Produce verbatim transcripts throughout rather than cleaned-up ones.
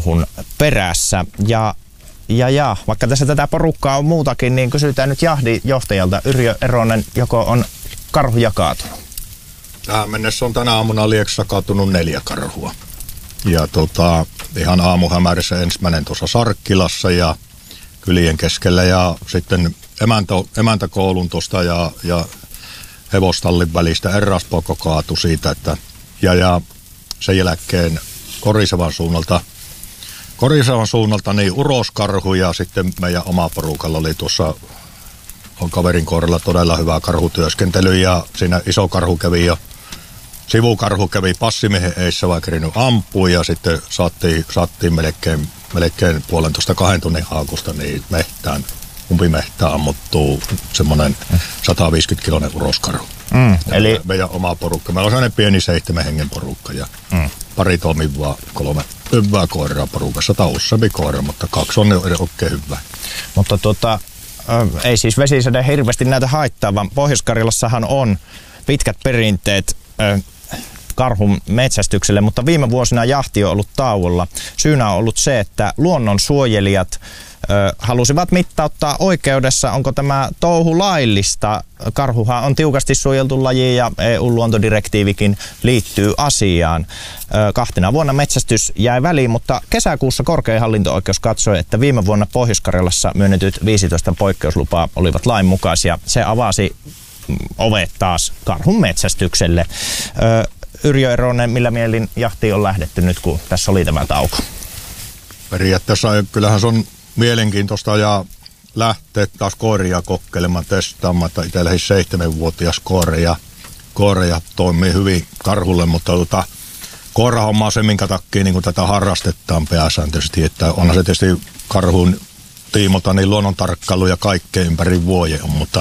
karhun perässä. Ja, ja, ja vaikka tässä tätä porukkaa on muutakin, niin kysytään nyt jahdinjohtajalta Yrjö Eronen, joko on karhu jakautunut? Tähän mennessä on tänä aamuna Lieksassa kaatunut neljä karhua. Ja tota, ihan aamuhämärissä ensimmäinen tuossa Sarkkilassa ja kylien keskellä ja sitten emäntä, emäntäkoulun tuosta ja, ja hevostallin välistä eräspoiko kaatui siitä, että ja, ja sen jälkeen Korisevan suunnalta, Korisevan suunnalta niin uroskarhu ja sitten meidän oma porukalla oli tuossa on kaverin kohdalla todella hyvä karhutyöskentely ja siinä iso karhu kävi jo, sivukarhu kävi passimiehen eissä vaikka kerinyt ampua ja sitten saattiin, saattiin melkein, melkein puolentoista kahden tunnin haakusta niin mehtään, umpimehtään ammuttuu semmoinen sata viisikymmentä kiloinen uroskarhu. Mm, eli meidän oma porukka. Meillä on sellainen pieni seitsemän hengen porukka ja mm. pari toimivaa kolme hyvää koiraa porukassa. Tai useampi koira, mutta kaksi on oikein hyvää. Mutta tuota, ei siis vesisade hirveästi näitä haittaa, vaan Pohjois-Karjalassahan on pitkät perinteet karhun metsästykselle, mutta viime vuosina jahti on ollut tauolla. Syynä on ollut se, että luonnonsuojelijat ö, halusivat mittauttaa oikeudessa, onko tämä touhu laillista. Karhuhan on tiukasti suojeltu laji ja E U-luontodirektiivikin liittyy asiaan. Ö, kahtena vuonna metsästys jäi väliin, mutta kesäkuussa korkein hallinto-oikeus katsoi, että viime vuonna Pohjois-Karjalassa myönnetyt viisitoista poikkeuslupaa olivat lainmukaisia. Se avasi ovet taas karhun metsästykselle. Ö, Yrjö Eronen, millä mielin jahtiin on lähdetty nyt, kun tässä oli tämä tauko? Periaatteessa kyllähän se on mielenkiintoista ja lähteä taas koiria kokeilemaan, testaamaan, että itsellä seitsemänvuotias koiria, koiria toimii hyvin karhulle, mutta tota, koirahomma on se, minkä takia niin tätä harrastetaan pääsääntöisesti, että onhan se tietysti karhun tiimolta niin luonnontarkkailu ja kaikkea ympäri vuoden, mutta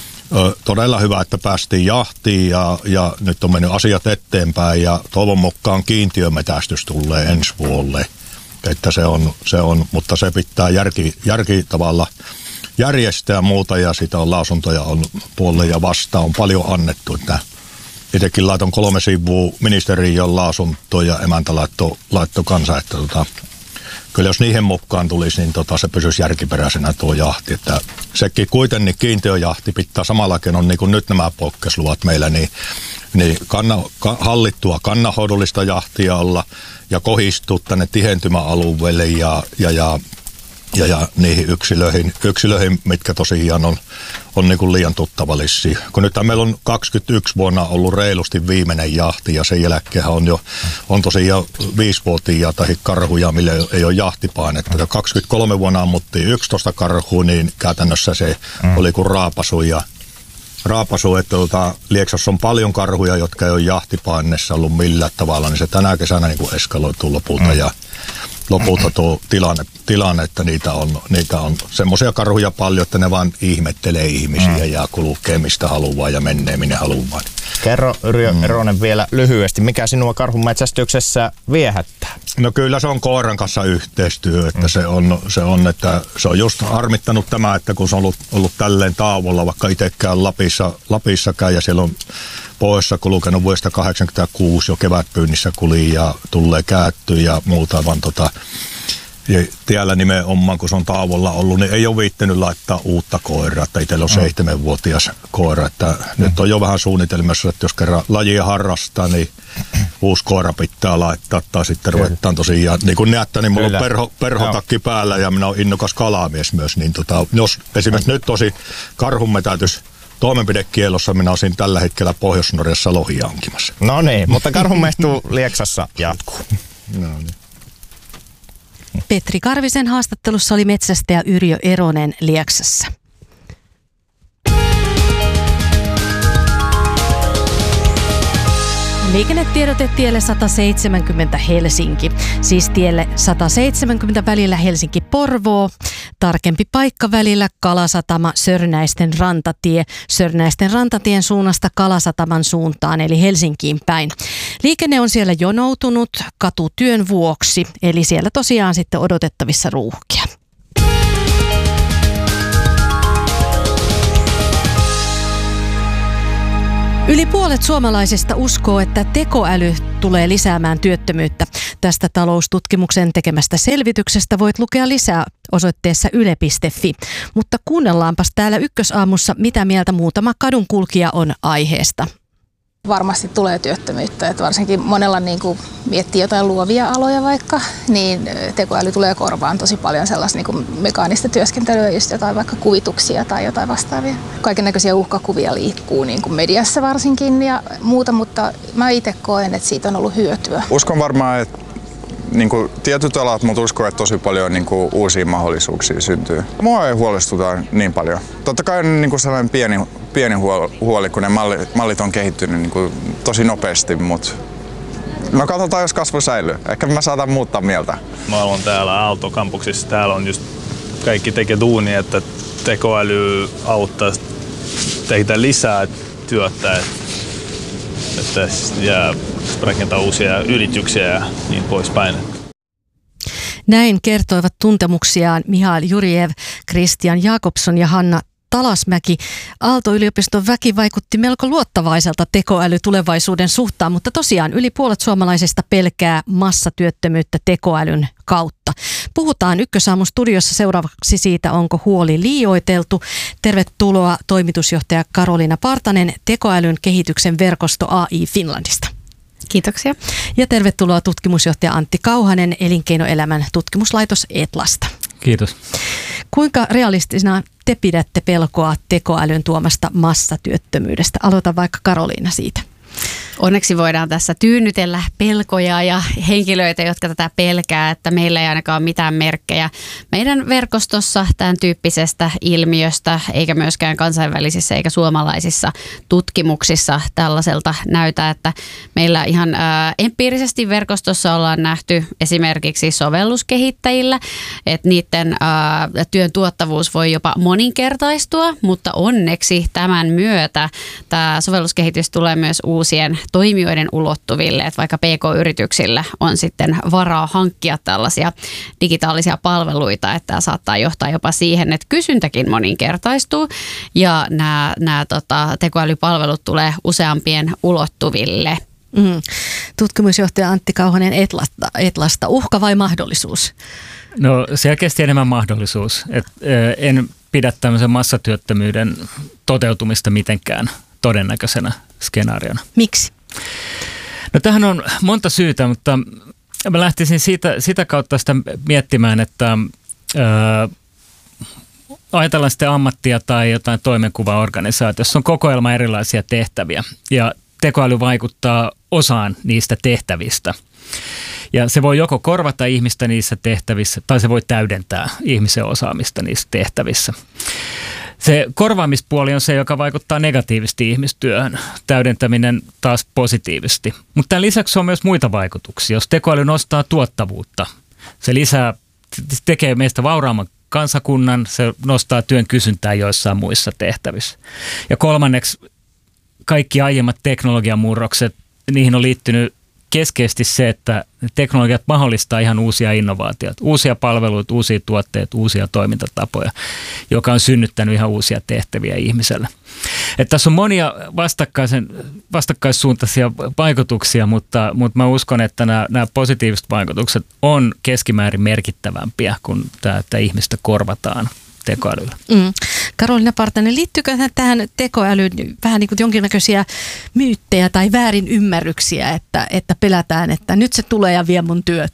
todella hyvä, että päästiin jahtiin ja, ja nyt on mennyt asiat eteenpäin ja toivon mukaan kiintiömetästys tulee ensi vuodelle. Että se on, se on, mutta se pitää järki, järki tavalla järjestää muuta ja sitä on lausuntoja on puolelle ja vastaan on paljon annettu. Että itsekin laiton kolme sivua ministeriön lausuntoa ja emäntä laittoi laitto kanssa, että tota, kyllä jos niihin mukaan tulisi, niin tota, se pysyisi järkiperäisenä tuo jahti. Että sekin kuitenkin kiintiöjahti pitää samalla keinoin, niin kuin nyt nämä poikkeusluvat meillä, niin, niin kanna, ka, hallittua kannanhoidollista jahtia olla ja kohistua tänne tihentymäalueelle ja, ja, ja, ja, ja niihin yksilöihin, yksilöihin, mitkä tosiaan on, on niin kuin liian tuttavallisia. Kun nyt meillä on kaksikymmentäyksi vuonna ollut reilusti viimeinen jahti ja sen jälkeen on jo on tosiaan viisivuotiaita tai karhuja, millä ei ole jahtipainetta. kaksikymmentäkolme vuonna ammuttiin yksitoista karhua, niin käytännössä se mm. oli kuin raapasu ja raapasu, että tuota, Lieksassa on paljon karhuja, jotka ei ole jahtipainessa ollut millään tavalla, niin se tänä kesänä niin kuin eskaloituu lopulta mm. ja lopulta tuo tilanne, tilanne että niitä on, niitä on semmoisia karhuja paljon, että ne vaan ihmettelee ihmisiä mm. ja kulkee mistä haluaa ja menee minne haluaa. Kerro Yrjö mm. Eronen vielä lyhyesti, mikä sinua karhun metsästyksessä viehättää? No kyllä se on koiran kanssa yhteistyö, että mm. se, on, se on, että se on just harmittanut tämä, että kun se on ollut, ollut tälleen tauolla, vaikka itsekään Lapissa, Lapissa käy ja siellä on pohjoissa kulkenut vuodesta kahdeksankymmentäkuusi jo kevätpyynnissä kuli ja tulee käyttyä ja muuta, vaan tota, ja tiellä nimenomaan, kun se on tauolla ollut, niin ei ole viittänyt laittaa uutta koiraa, että itsellä on mm. seitsemänvuotias koira, että mm. nyt on jo vähän suunnitelmassa, että jos kerran lajia harrastaa, niin uusi koira pitää laittaa, tai sitten Kyllä. ruvetaan tosiaan, niin kuin näette, niin mulla Kyllä. on perho, perhotakki no. päällä ja minä olen innokas kalamies myös, niin tota, jos esimerkiksi mm. nyt tosi karhunmetätys toimenpidekielossa minä olisin tällä hetkellä Pohjois-Norjassa lohia hankimassa. No niin, mutta karhunmehtuu Lieksassa jatkuu. No niin. Petri Karvisen haastattelussa oli metsästäjä Yrjö Eronen Lieksassa. Liikennetiedote tielle sata seitsemänkymmentä Helsinki, siis tielle sata seitsemänkymmentä välillä Helsinki-Porvoo, tarkempi paikka välillä Kalasatama Sörnäisten rantatie, Sörnäisten rantatien suunnasta Kalasataman suuntaan eli Helsinkiin päin. Liikenne on siellä jonoutunut katutyön vuoksi, eli siellä tosiaan sitten odotettavissa ruuhkia. Yli puolet suomalaisista uskoo, että tekoäly tulee lisäämään työttömyyttä. Tästä taloustutkimuksen tekemästä selvityksestä voit lukea lisää osoitteessa yle piste fi. Mutta kuunnellaanpas täällä Ykkösaamussa, mitä mieltä muutama kadunkulkija on aiheesta. Varmasti tulee työttömyyttä, että varsinkin monella niin kuin miettii jotain luovia aloja vaikka, niin tekoäly tulee korvaan tosi paljon sellaista niin kuin mekaanista työskentelyä, just jotain vaikka kuvituksia tai jotain vastaavia. Kaikennäköisiä uhkakuvia liikkuu niin kuin mediassa varsinkin ja muuta, mutta mä itse koen, että siitä on ollut hyötyä. Uskon varmaan, että niin kuin tietyt alat, mutta uskon, että tosi paljon niin kuin uusia mahdollisuuksia syntyy. Mua ei huolestuta niin paljon. Totta kai on niin kuin sellainen pieni, pieni huoli, kun ne mallit, mallit on kehittynyt niin kuin tosi nopeasti, mutta no katsotaan, jos kasvu säilyy. Ehkä mä saatan muuttaa mieltä. Mä olen täällä Aalto-kampuksessa. Täällä on just kaikki tekee duunia, että tekoäly auttaa tehdä lisää työtä. Että ja rakentaa uusia yrityksiä ja niin poispäin. Näin kertoivat tuntemuksiaan Mihail Jurjev, Christian Jakobson ja Hanna Talasmäki. Aalto-yliopiston väki vaikutti melko luottavaiselta tekoälytulevaisuuden suhtaan, mutta tosiaan yli puolet suomalaisista pelkää massatyöttömyyttä tekoälyn kautta. Puhutaan Ykkösaamun studiossa seuraavaksi siitä, onko huoli liioiteltu. Tervetuloa toimitusjohtaja Karoliina Partanen tekoälyn kehityksen verkosto A I Finlandista. Kiitoksia. Ja tervetuloa tutkimusjohtaja Antti Kauhanen Elinkeinoelämän tutkimuslaitos Etlasta. Kiitos. Kuinka realistisena te pidätte pelkoa tekoälyn tuomasta massatyöttömyydestä? Aloita vaikka Karoliina siitä. Onneksi voidaan tässä tyynnytellä pelkoja ja henkilöitä, jotka tätä pelkää, että meillä ei ainakaan ole mitään merkkejä meidän verkostossa tämän tyyppisestä ilmiöstä, eikä myöskään kansainvälisissä eikä suomalaisissa tutkimuksissa tällaiselta näytä, että meillä ihan ää, empiirisesti verkostossa ollaan nähty esimerkiksi sovelluskehittäjillä, että niiden ää, työn tuottavuus voi jopa moninkertaistua, mutta onneksi tämän myötä tämä sovelluskehitys tulee myös uusien toimijoiden ulottuville, että vaikka P K-yrityksillä on sitten varaa hankkia tällaisia digitaalisia palveluita, että tämä saattaa johtaa jopa siihen, että kysyntäkin moninkertaistuu ja nämä, nämä tota, tekoälypalvelut tulee useampien ulottuville. Mm. Tutkimusjohtaja Antti Kauhanen Etlasta, Etlasta. Uhka vai mahdollisuus? No selkeästi enemmän mahdollisuus. Et, ö, en pidä tämmöisen massatyöttömyyden toteutumista mitenkään todennäköisenä skenaariona. Miksi? No tähän on monta syytä, mutta mä lähtisin siitä, sitä kautta sitä miettimään, että ää, ajatellaan sitten ammattia tai jotain toimenkuvaorganisaatiossa on kokoelma erilaisia tehtäviä ja tekoäly vaikuttaa osaan niistä tehtävistä. Ja se voi joko korvata ihmistä niissä tehtävissä tai se voi täydentää ihmisen osaamista niissä tehtävissä. Se korvaamispuoli on se, joka vaikuttaa negatiivisesti ihmistyöhön, täydentäminen taas positiivisesti. Mutta tämän lisäksi on myös muita vaikutuksia. Jos tekoäly nostaa tuottavuutta, se lisää, se tekee meistä vauraamman kansakunnan, se nostaa työn kysyntää joissain muissa tehtävissä. Ja kolmanneksi kaikki aiemmat teknologian murrokset, niihin on liittynyt keskeisesti se, että teknologiat mahdollistaa ihan uusia innovaatioita, uusia palveluita, uusia tuotteita, uusia toimintatapoja, joka on synnyttänyt ihan uusia tehtäviä ihmiselle. Että tässä on monia vastakkaisen, vastakkaissuuntaisia vaikutuksia, mutta, mutta mä uskon, että nämä, nämä positiiviset vaikutukset on keskimäärin merkittävämpiä, kun tämä, että ihmistä korvataan tekoälyllä. Mm. Karoliina Partanen, liittyykö tähän tekoälyyn vähän niin kuin jonkinnäköisiä myyttejä tai väärinymmärryksiä, että, että pelätään, että nyt se tulee ja vie mun työt?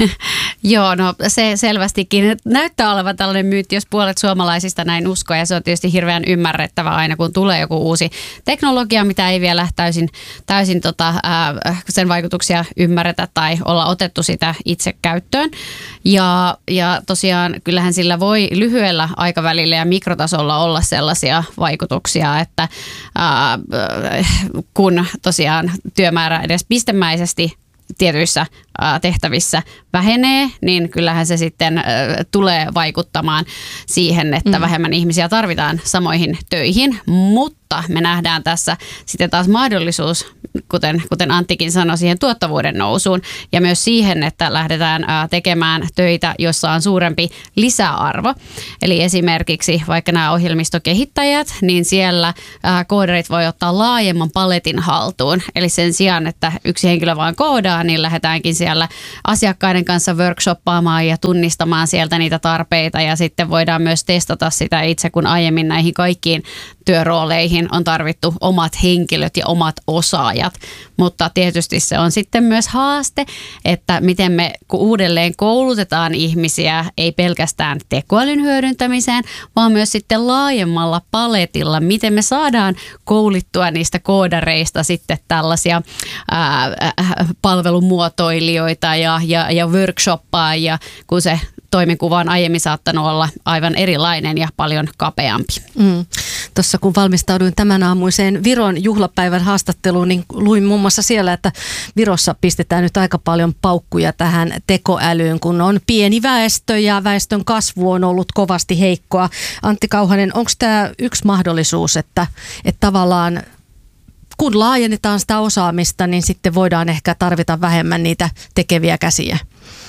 Joo, no se selvästikin näyttää olevan tällainen myytti, jos puolet suomalaisista näin uskoo, ja se on tietysti hirveän ymmärrettävä aina, kun tulee joku uusi teknologia, mitä ei vielä täysin, täysin tota, äh, sen vaikutuksia ymmärretä tai olla otettu sitä itse käyttöön. Ja, ja tosiaan kyllähän sillä voi lyhyellä aikavälillä ja mikrotasolla olla sellaisia vaikutuksia, että ää, kun tosiaan työmäärä edes pistemäisesti tietyissä tehtävissä vähenee, niin kyllähän se sitten tulee vaikuttamaan siihen, että mm. vähemmän ihmisiä tarvitaan samoihin töihin, mutta me nähdään tässä sitten taas mahdollisuus, kuten, kuten Anttikin sanoi, siihen tuottavuuden nousuun ja myös siihen, että lähdetään tekemään töitä, jossa on suurempi lisäarvo. Eli esimerkiksi vaikka nämä ohjelmistokehittäjät, niin siellä koodarit voi ottaa laajemman paletin haltuun. Eli sen sijaan, että yksi henkilö vaan koodaa, niin lähdetäänkin siellä asiakkaiden kanssa workshoppaamaan ja tunnistamaan sieltä niitä tarpeita ja sitten voidaan myös testata sitä itse, kun aiemmin näihin kaikkiin työrooleihin on tarvittu omat henkilöt ja omat osaajat, mutta tietysti se on sitten myös haaste, että miten me uudelleen koulutetaan ihmisiä, ei pelkästään tekoälyn hyödyntämiseen, vaan myös sitten laajemmalla paletilla, miten me saadaan koulittua niistä koodareista sitten tällaisia ää, palvelumuotoilijoita ja, ja, ja workshoppaajia, kun se toimenkuva on aiemmin saattanut olla aivan erilainen ja paljon kapeampi. Mm. Tuossa kun valmistauduin tämän aamuiseen Viron juhlapäivän haastatteluun, niin luin muun muassa siellä, että Virossa pistetään nyt aika paljon paukkuja tähän tekoälyyn, kun on pieni väestö ja väestön kasvu on ollut kovasti heikkoa. Antti Kauhanen, onko tämä yksi mahdollisuus, että, että tavallaan kun laajennetaan sitä osaamista, niin sitten voidaan ehkä tarvita vähemmän niitä tekeviä käsiä?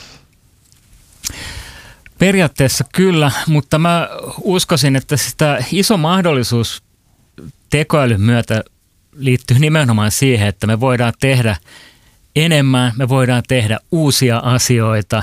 Periaatteessa kyllä, mutta mä uskoisin, että sitä iso mahdollisuus tekoälyn myötä liittyy nimenomaan siihen, että me voidaan tehdä enemmän, me voidaan tehdä uusia asioita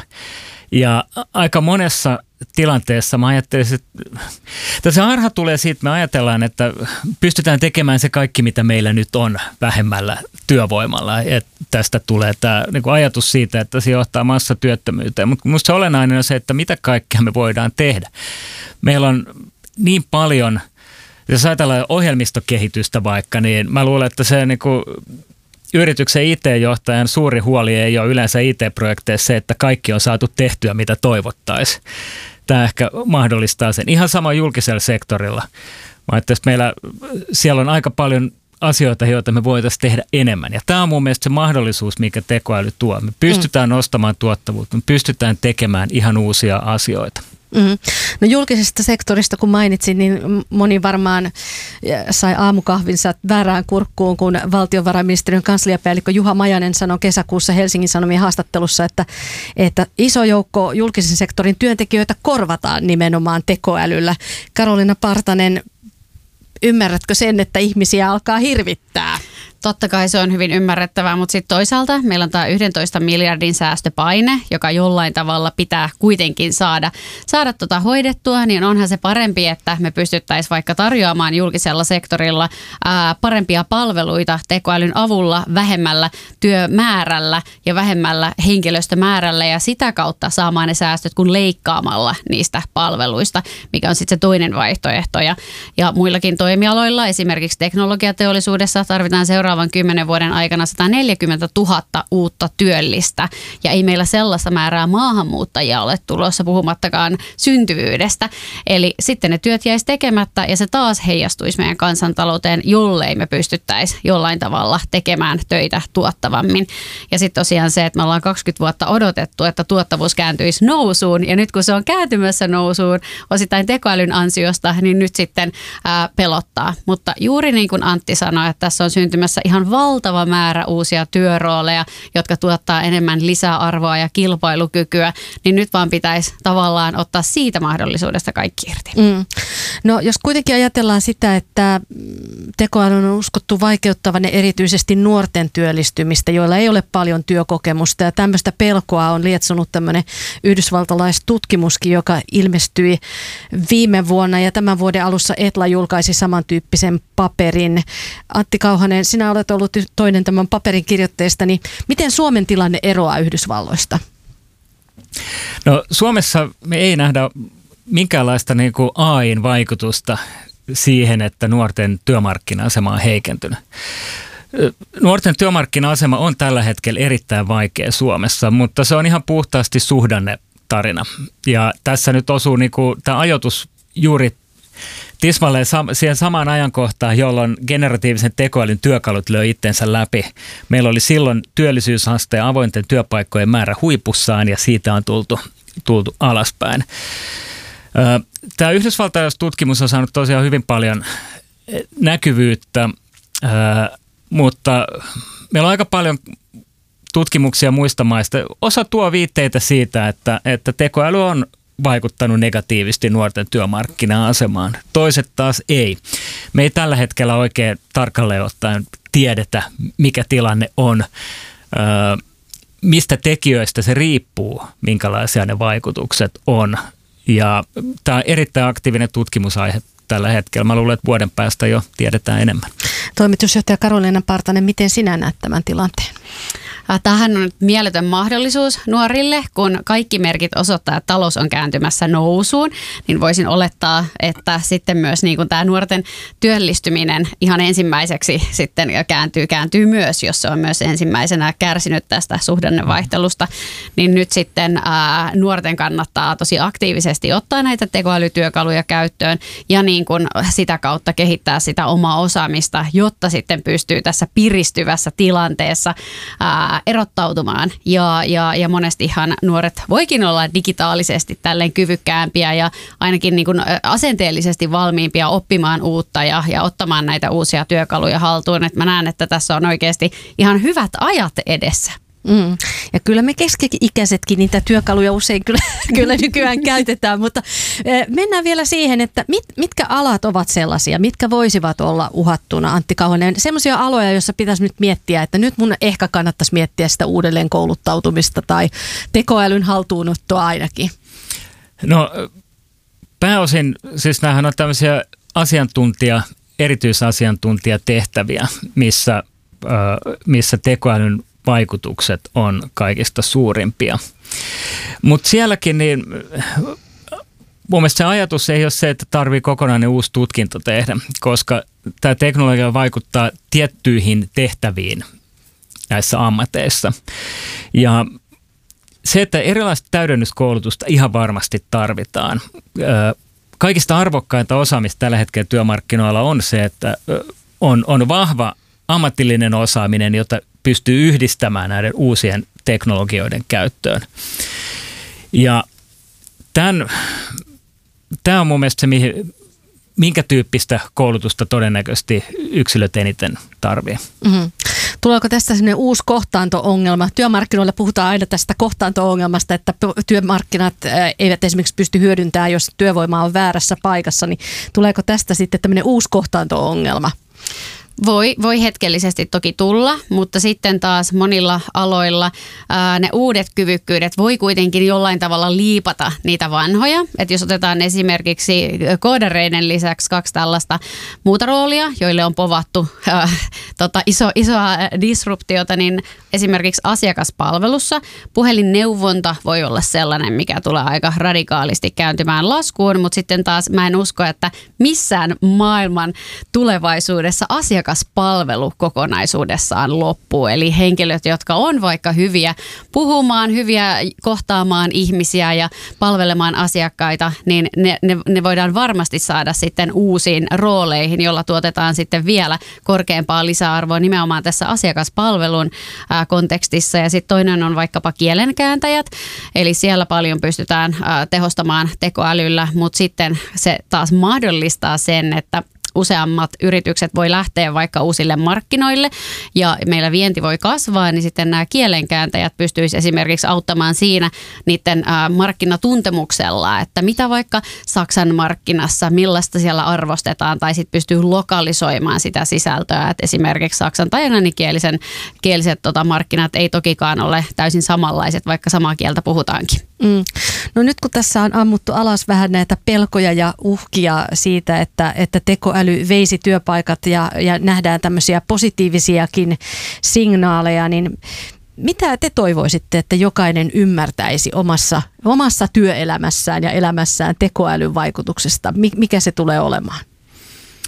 ja aika monessa tilanteessa mä ajattelisin, että se harha tulee siitä, me ajatellaan, että pystytään tekemään se kaikki, mitä meillä nyt on vähemmällä työvoimalla. Että tästä tulee tämä niin kuin ajatus siitä, että se johtaa massatyöttömyyteen. Mutta minusta se olennainen on se, että mitä kaikkea me voidaan tehdä. Meillä on niin paljon, jos ajatellaan ohjelmistokehitystä vaikka, niin mä luulen, että se niin kuin yrityksen I T-johtajan suuri huoli ei ole yleensä I T-projekteissa se, että kaikki on saatu tehtyä, mitä toivottaisiin. Tämä ehkä mahdollistaa sen. Ihan sama julkisella sektorilla. Mä että meillä siellä on aika paljon asioita, joita me voitaisiin tehdä enemmän. Ja tämä on mun mielestä se mahdollisuus, mikä tekoäly tuo. Me pystytään mm. nostamaan tuottavuutta, me pystytään tekemään ihan uusia asioita. Mm. No julkisesta sektorista kun mainitsin, niin moni varmaan sai aamukahvinsa väärään kurkkuun, kun valtiovarainministeriön kansliapäällikkö Juha Majanen sanoi kesäkuussa Helsingin Sanomien haastattelussa, että, että iso joukko julkisen sektorin työntekijöitä korvataan nimenomaan tekoälyllä. Karoliina Partanen, ymmärrätkö sen, että ihmisiä alkaa hirvittää? Totta kai se on hyvin ymmärrettävää, mutta sitten toisaalta meillä on tämä yhdentoista miljardin säästöpaine, joka jollain tavalla pitää kuitenkin saada, saada tota hoidettua, niin onhan se parempi, että me pystyttäisiin vaikka tarjoamaan julkisella sektorilla ää, parempia palveluita tekoälyn avulla vähemmällä työmäärällä ja vähemmällä henkilöstömäärällä ja sitä kautta saamaan ne säästöt kuin leikkaamalla niistä palveluista, mikä on sitten se toinen vaihtoehto. Ja, ja muillakin toimialoilla, esimerkiksi teknologiateollisuudessa tarvitaan seuraava kymmenen vuoden aikana sata neljäkymmentätuhatta uutta työllistä ja ei meillä sellaista määrää maahanmuuttajia ole tulossa puhumattakaan syntyvyydestä. Eli sitten ne työt jäisi tekemättä ja se taas heijastuisi meidän kansantalouteen, jollei me pystyttäisi jollain tavalla tekemään töitä tuottavammin. Ja sitten tosiaan se, että me ollaan kaksikymmentä vuotta odotettu, että tuottavuus kääntyisi nousuun ja nyt kun se on kääntymässä nousuun osittain tekoälyn ansiosta, niin nyt sitten ää, pelottaa. Mutta juuri niin kuin Antti sanoi, että tässä on syntymässä ihan valtava määrä uusia työrooleja, jotka tuottaa enemmän lisäarvoa ja kilpailukykyä, niin nyt vaan pitäisi tavallaan ottaa siitä mahdollisuudesta kaikki irti. Mm. No jos kuitenkin ajatellaan sitä, että tekoäly on uskottu vaikeuttavan erityisesti nuorten työllistymistä, joilla ei ole paljon työkokemusta ja tämmöistä pelkoa on lietsonut tämmöinen yhdysvaltalaistutkimuskin, joka ilmestyi viime vuonna ja tämän vuoden alussa Etla julkaisi samantyyppisen paperin. Antti Kauhanen, sinä olet ollut toinen tämän paperin kirjoitteesta, niin miten Suomen tilanne eroaa Yhdysvalloista? No Suomessa me ei nähdä minkäänlaista niin kuin A I:n vaikutusta siihen, että nuorten työmarkkina-asema on heikentynyt. Nuorten työmarkkina-asema on tällä hetkellä erittäin vaikea Suomessa, mutta se on ihan puhtaasti suhdannetarina. Ja tässä nyt osuu niin kuin, tämä ajoitus juuri tismalleen sam- siihen samaan ajankohtaan, jolloin generatiivisen tekoälyn työkalut löi itsensä läpi. Meillä oli silloin työllisyysaste ja avointen työpaikkojen määrä huipussaan ja siitä on tultu, tultu alaspäin. Tämä yhdysvaltalainen tutkimus on saanut tosiaan hyvin paljon näkyvyyttä, mutta meillä on aika paljon tutkimuksia muista maista. Osa tuo viitteitä siitä, että, että tekoäly on vaikuttanut negatiivisesti nuorten työmarkkina-asemaan. Toiset taas ei. Me ei tällä hetkellä oikein tarkalleen ottaen tiedetä, mikä tilanne on, öö, mistä tekijöistä se riippuu, minkälaisia ne vaikutukset on. Ja tämä on erittäin aktiivinen tutkimusaihe tällä hetkellä. Mä luulen, että vuoden päästä jo tiedetään enemmän. Toimitusjohtaja Karoliina Partanen, miten sinä näet tämän tilanteen? Tämähän on mieletön mahdollisuus nuorille, kun kaikki merkit osoittaa, että talous on kääntymässä nousuun, niin voisin olettaa, että sitten myös niin kuin tämä nuorten työllistyminen ihan ensimmäiseksi sitten kääntyy, kääntyy myös, jos se on myös ensimmäisenä kärsinyt tästä suhdannevaihtelusta, niin nyt sitten ää, nuorten kannattaa tosi aktiivisesti ottaa näitä tekoälytyökaluja käyttöön ja niin kuin sitä kautta kehittää sitä omaa osaamista, jotta sitten pystyy tässä piristyvässä tilanteessa ää, erottautumaan ja, ja, ja monestihan nuoret voikin olla digitaalisesti tälleen kyvykkäämpiä ja ainakin niin kuin asenteellisesti valmiimpia oppimaan uutta ja, ja ottamaan näitä uusia työkaluja haltuun. Et mä näen, että tässä on oikeasti ihan hyvät ajat edessä. Mm. Ja kyllä me keski-ikäisetkin niitä työkaluja usein kyllä, kyllä nykyään käytetään, mutta mennään vielä siihen, että mit, mitkä alat ovat sellaisia, mitkä voisivat olla uhattuna, Antti Kauhanen, semmoisia aloja, joissa pitäisi nyt miettiä, että nyt mun ehkä kannattaisi miettiä sitä uudelleen kouluttautumista tai tekoälyn haltuunottoa ainakin. No pääosin, siis näähän on tämmöisiä asiantuntija, erityisasiantuntijatehtäviä, missä, äh, missä tekoälyn vaikutukset on kaikista suurimpia. Mutta sielläkin niin mun mielestä se ajatus ei ole se, että tarvii kokonainen uusi tutkinto tehdä, koska tämä teknologia vaikuttaa tiettyihin tehtäviin näissä ammateissa. Ja se, että erilaista täydennyskoulutusta ihan varmasti tarvitaan. Kaikista arvokkainta osaamista tällä hetkellä työmarkkinoilla on se, että on, on vahva ammatillinen osaaminen, jota pystyy yhdistämään näiden uusien teknologioiden käyttöön. Ja tämän, tämä on mun mielestä se, mihin, minkä tyyppistä koulutusta todennäköisesti yksilöt eniten tarvitsee. Mm-hmm. Tuleeko tästä sellainen uusi kohtaanto-ongelma? Työmarkkinoilla puhutaan aina tästä kohtaanto-ongelmasta, että työmarkkinat eivät esimerkiksi pysty hyödyntämään, jos työvoima on väärässä paikassa. Niin tuleeko tästä sitten tämmöinen uusi kohtaanto-ongelma? Voi, voi hetkellisesti toki tulla, mutta sitten taas monilla aloilla ää, ne uudet kyvykkyydet voi kuitenkin jollain tavalla liipata niitä vanhoja. Et jos otetaan esimerkiksi koodareiden lisäksi kaksi tällaista muuta roolia, joille on povattu ää, tota, iso, isoa disruptiota, niin esimerkiksi asiakaspalvelussa puhelinneuvonta voi olla sellainen, mikä tulee aika radikaalisti kääntymään laskuun, mutta sitten taas mä en usko, että missään maailman tulevaisuudessa asiakaspalvelu Asiakaspalvelu kokonaisuudessaan loppuu. Eli henkilöt, jotka on vaikka hyviä puhumaan, hyviä kohtaamaan ihmisiä ja palvelemaan asiakkaita, niin ne, ne, ne voidaan varmasti saada sitten uusiin rooleihin, jolla tuotetaan sitten vielä korkeampaa lisäarvoa nimenomaan tässä asiakaspalvelun ää, kontekstissa. Ja sitten toinen on vaikkapa kielenkääntäjät, eli siellä paljon pystytään ää, tehostamaan tekoälyllä, mutta sitten se taas mahdollistaa sen, että useammat yritykset voi lähteä vaikka uusille markkinoille ja meillä vienti voi kasvaa, niin sitten nämä kielenkääntäjät pystyisivät esimerkiksi auttamaan siinä niiden markkinatuntemuksella, että mitä vaikka Saksan markkinassa, millaista siellä arvostetaan tai sitten pystyy lokalisoimaan sitä sisältöä, että esimerkiksi saksan tai englanninkielisen kieliset tota, markkinat ei tokikaan ole täysin samanlaiset, vaikka samaa kieltä puhutaankin. Mm. No nyt kun tässä on ammuttu alas vähän näitä pelkoja ja uhkia siitä, että, että tekoäly veisi työpaikat ja, ja nähdään tämmöisiä positiivisiakin signaaleja, niin mitä te toivoisitte, että jokainen ymmärtäisi omassa, omassa työelämässään ja elämässään tekoälyn vaikutuksesta? Mikä se tulee olemaan?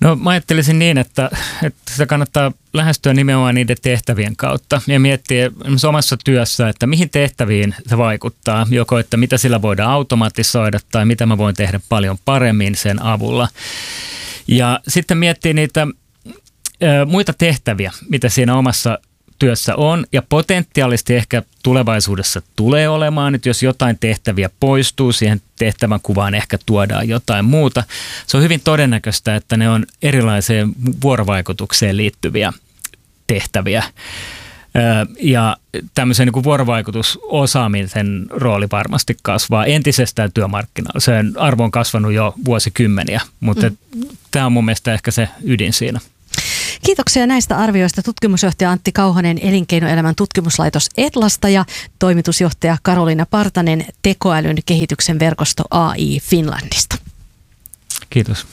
No mä ajattelisin niin, että, että sitä kannattaa lähestyä nimenomaan niiden tehtävien kautta ja miettiä omassa työssä, että mihin tehtäviin se vaikuttaa. Joko, että mitä sillä voidaan automatisoida tai mitä mä voin tehdä paljon paremmin sen avulla. Ja sitten miettiä niitä ö, muita tehtäviä, mitä siinä omassa työssä on ja potentiaalisesti ehkä tulevaisuudessa tulee olemaan, että jos jotain tehtäviä poistuu, siihen tehtävän kuvaan ehkä tuodaan jotain muuta. Se on hyvin todennäköistä, että ne on erilaiseen vuorovaikutukseen liittyviä tehtäviä. Ja tämmöisen niin kuin vuorovaikutusosaamisen rooli varmasti kasvaa entisestään työmarkkinoilla. Sen arvo on kasvanut jo vuosikymmeniä, mutta mm. tämä on mun mielestä ehkä se ydin siinä. Kiitoksia näistä arvioista tutkimusjohtaja Antti Kauhanen Elinkeinoelämän tutkimuslaitos Etlasta ja toimitusjohtaja Karoliina Partanen tekoälyn kehityksen verkosto A I Finlandista. Kiitos.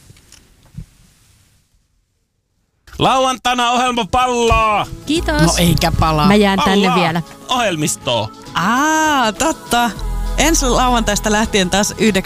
Lauantaina ohjelma pallaa. Kiitos. No eikä palaa. Mä jään Pallaa. tänne vielä. Ohjelmistoon. Aa, totta. Ensi lauantaista lähtien taas yhdeksän